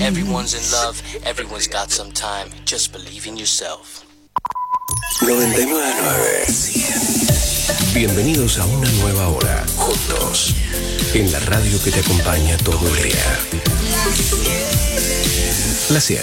Everyone's in love, everyone's got some time. Just believe in yourself. 99.9. Bienvenidos a una nueva hora, juntos, en la radio que te acompaña todo el día. La 100.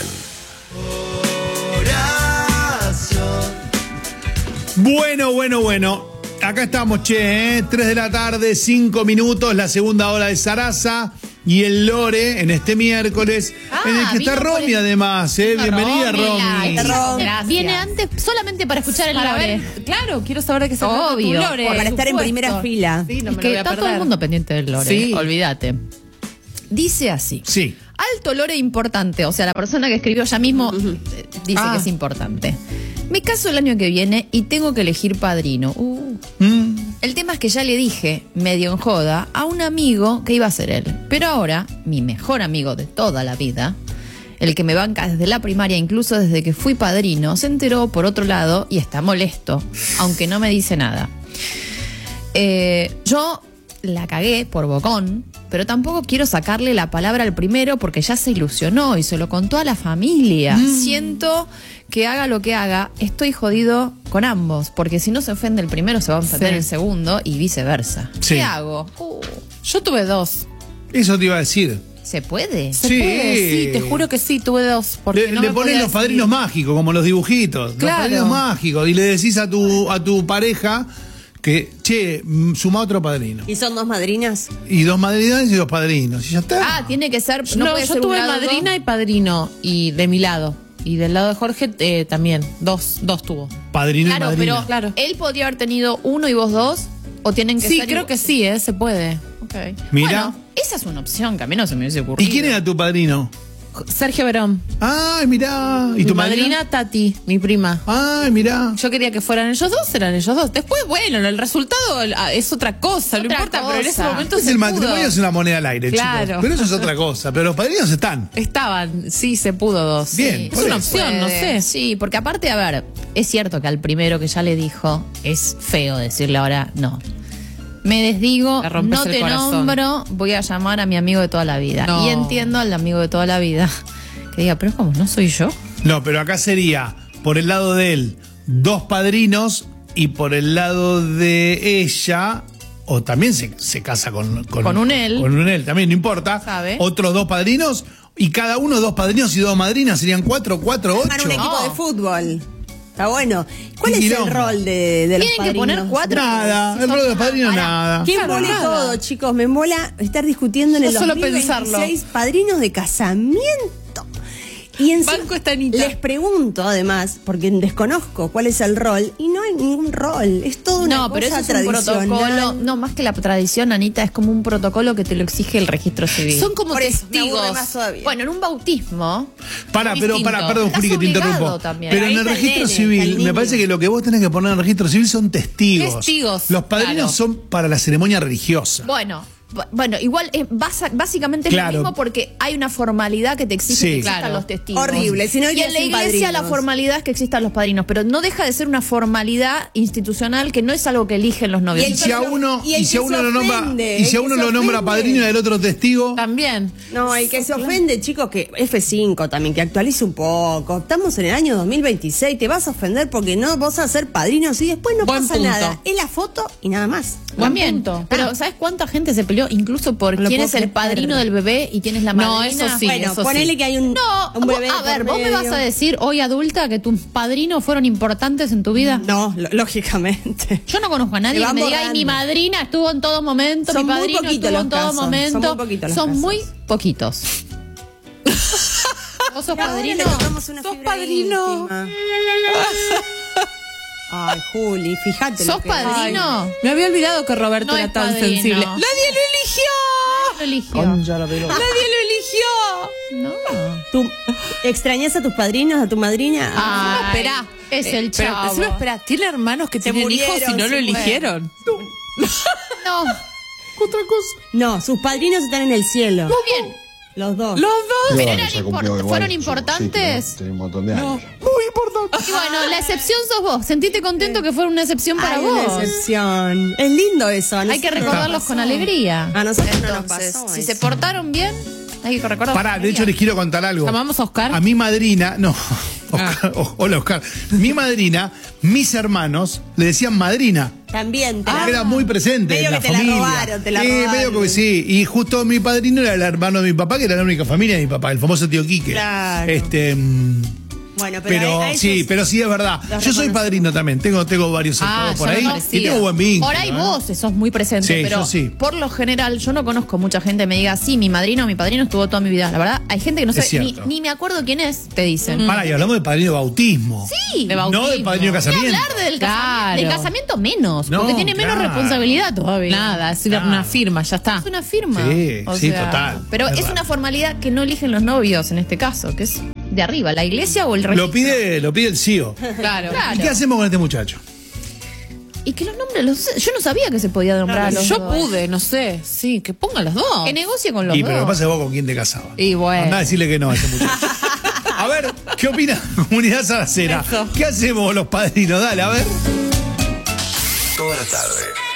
Bueno. Acá estamos, 3 de la tarde, 5 minutos, la segunda hora de Sarasa y el Lore en este miércoles, en el que está Romy además, Bienvenida, Romy. Gracias. Viene antes solamente para escuchar el Lore. Claro, quiero saber de qué se trata tu Lore. Para estar en primera fila. Sí, no Es me lo que voy a está perder. todo el mundo pendiente del Lore, Sí. olvídate. Dice así. Sí. Alto Lore importante, o sea, la persona que escribió ya mismo dice que es importante. Me caso el año que viene y tengo que elegir padrino. El tema es que ya le dije, medio en joda, a un amigo que iba a ser él. Pero ahora, mi mejor amigo de toda la vida, el que me banca desde la primaria, incluso desde que fui padrino, se enteró por otro lado y está molesto, aunque no me dice nada. Yo la cagué por bocón, pero tampoco quiero sacarle la palabra al primero porque ya se ilusionó y se lo contó a la familia. Siento que haga lo que haga, estoy jodido con ambos, porque si no se ofende el primero se va a ofender el segundo y viceversa. Sí. ¿Qué hago? Yo tuve dos. Eso te iba a decir. ¿Se puede? ¿Se Sí. puede? Sí, te juro que sí, tuve dos. Porque Le no me pones podía los padrinos decidir. mágicos, como los dibujitos. Claro. Los padrinos mágicos. Y le decís a tu pareja que, suma otro padrino. ¿Y son dos madrinas? Y 2 madrinas y 2 padrinos. Y ya está. Ah, tiene que ser... No, puede yo ser tuve un lado, madrina dos. y padrino. Y de mi lado. Y del lado de Jorge también. Dos tuvo. Padrino y Claro, madrina. pero Claro. él podría haber tenido uno y vos dos, o tienen que Sí, ser... creo que sí, se puede. Okay. Mira. Bueno, esa es una opción que a mí no se me hubiese ocurrido. ¿Y quién era tu padrino? Sergio Verón. Ay, mirá. ¿Y Mi tu madrina Tati, mi prima. Ay, mirá. Yo quería que fueran ellos dos, eran ellos dos. Después, bueno, el resultado es otra cosa, no Otra importa, pero en ese cosa. momento Pues se el pudo. matrimonio es una moneda al aire, Claro. chicos. Pero eso es otra cosa. Pero los padrinos están. Estaban, sí, se pudo dos. Bien, Es una opción, no sé. Sí, porque aparte, a ver, es cierto que al primero que ya le dijo, es feo decirle ahora no. Me desdigo, Le rompes no el te corazón. nombro, voy a llamar a mi amigo de toda la vida. No. Y entiendo al amigo de toda la vida que diga, pero ¿cómo? ¿No soy yo? No, pero acá sería, por el lado de él, 2 padrinos y por el lado de ella, o también se casa con un él. Con un él, también, no importa. ¿Sabe? Otros 2 padrinos y cada uno 2 padrinos y 2 madrinas serían 4, 8. Arman un equipo de fútbol. Está bueno. ¿Cuál Qué es el quilombo. rol de los Tienen que padrinos? poner 4. Nada, el rol de los padrinos nada. ¿Quién Claro, pone nada. todo, chicos? Me mola estar discutiendo en Yo el solo 2026 pensarlo. padrinos de casamiento. Y encima Banco esta Anita. les pregunto, además, porque desconozco cuál es el rol, y no hay ningún rol. Es todo una No, pero eso cosa es un tradicional. protocolo. No, más que la tradición, Anita, es como un protocolo que te lo exige el registro civil. Son como Por eso, me testigos. aburre más todavía. Bueno, en un bautismo. Perdón, Estás Juli, que te obligado interrumpo. también. Pero Ahí en el está el registro nene, civil, está el me niño. parece que lo que vos tenés que poner en el registro civil son testigos. Testigos, Los padrinos claro. son para la ceremonia religiosa. Bueno, igual básicamente es Claro. lo mismo porque hay una formalidad que te exige Sí. que existan Claro. los testigos. Horrible, si no y en la sin iglesia la padrinos. formalidad es que existan los padrinos, pero no deja de ser una formalidad institucional que no es algo que eligen los novios. Y Y si a uno, y el y si a que uno se lo nombra, ofende, y si a el que uno se lo nombra ofende. padrino y el otro testigo, También. No, hay que se ofende, chicos, que F5 también, que actualice un poco. Estamos en el año 2026, te vas a ofender porque no vas a ser padrinos y después no Buen pasa punto. nada. Es la foto y nada más. También, punto. pero ¿sabes cuánta gente se peleó incluso por lo quién puedo es el creer. padrino del bebé y quién es la No, madrina? eso sí. Bueno, eso ponele sí. que hay un bebé a ver, por ¿vos me vas medio. a decir hoy adulta que tus padrinos fueron importantes en tu vida? No, lógicamente. Yo no conozco a nadie Se que van me diga, ay, borrando. mi madrina estuvo en todo momento, Son mi muy padrino poquitos estuvo en los todo casos, momento. son muy poquitos los Son casos. muy poquitos. ¿Vos sos padrino? ¿Sos padrino? Ay, Juli, fíjate. ¿Sos padrino? Me había olvidado que Roberto No era es tan padrino. sensible. ¡Nadie lo eligió! Lo eligió. ¡Nadie lo eligió! No. ¿Tú extrañas a tus padrinos, a tu madrina? Ay, Esperá. es el Pero chavo. encima, espera, ¿tiene hermanos que tienen murieron, hijos y no se lo eligieron? No. No, sus padrinos están en el cielo. Muy bien. Los dos. Los dos. Pero Bueno, eran ya cumplió igual, fueron sí, importantes. sí, tenía un montón de años. Y bueno, la excepción sos vos. Sentite contento que fuera una excepción para Hay vos. una excepción. Es lindo eso. Hay que recordarlos con alegría. A nosotros no nos Entonces, pasó si eso. se portaron bien, Hay que recordar. Pará, de hecho les quiero contar algo. ¿Llamamos a Oscar? A mi madrina, no, Oscar, hola Oscar. Mi madrina, mis hermanos le decían madrina. También. Era muy presente Medio en la que te la familia. robaron, te la robaron. Medio que sí. Y justo mi padrino era el hermano de mi papá, que era la única familia de mi papá, el famoso tío Quique. Claro. Pero a ellos- sí, pero sí es verdad. los Yo soy reconozco. padrino también. Tengo varios apodos por yo ahí. no Y parecía. tengo buen vínculo. Por ahí vos sos muy presente, Sí, pero yo sí. por lo general yo no conozco mucha gente que me diga, sí, mi madrino o mi padrino estuvo toda mi vida. La verdad, hay gente que no Es sabe, cierto. ni me acuerdo quién es, te dicen. Pará, y hablamos de padrino de bautismo. Sí, De bautismo. No de padrino de Ni casamiento. hablar del Claro. del casamiento menos, No, porque tiene menos claro. responsabilidad todavía. Nada, es una firma, ya está. Es una firma. Sí, sí, total. Pero Es es raro. una formalidad que no eligen los novios en este caso, que es de arriba, la iglesia o el registro. Lo pide el CEO. Claro. ¿Y qué hacemos con este muchacho? Y que los nombres, yo no sabía que se podía nombrar a los Yo dos. pude, no sé, sí, que pongan los dos. Que negocie con los Y dos. pero lo que pasa es vos con quién te casabas. Y bueno. Andá a decirle que no a ese muchacho. A ver, ¿qué opina la comunidad saracena? Eso. ¿Qué hacemos los padrinos? Dale, a ver. Toda la tarde